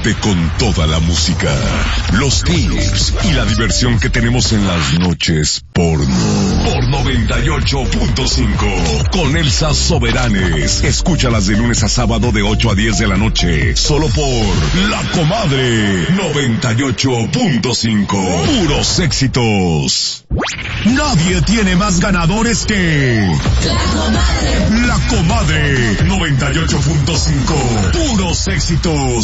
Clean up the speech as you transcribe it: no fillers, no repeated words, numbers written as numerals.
Quédate con toda la música, los tips y la diversión que tenemos en las noches porno. Por 98.5 con Elsa Soberanes. Escúchalas de lunes a sábado de 8 a 10 de la noche. Solo por La Comadre 98.5. Puros éxitos. Nadie tiene más ganadores que La Comadre 98.5. Puros éxitos.